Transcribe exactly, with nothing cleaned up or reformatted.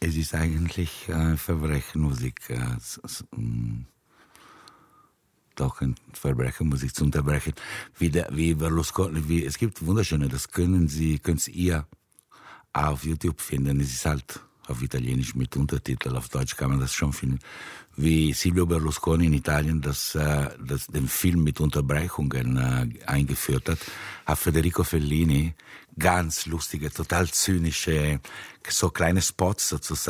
Es ist eigentlich äh, Verbrechenmusik. Äh, s- s- m, doch ein Verbrechermusik zu unterbrechen. Wie, der, wie Berlusconi, wie, es gibt wunderschöne, das können Sie, können Sie ihr auf YouTube finden. Es ist halt auf Italienisch mit Untertitel, auf Deutsch kann man das schon finden. Wie Silvio Berlusconi in Italien das, äh, das, den Film mit Unterbrechungen äh, eingeführt hat, hat Federico Fellini ganz lustige, total zynische, so kleine Spots sozusagen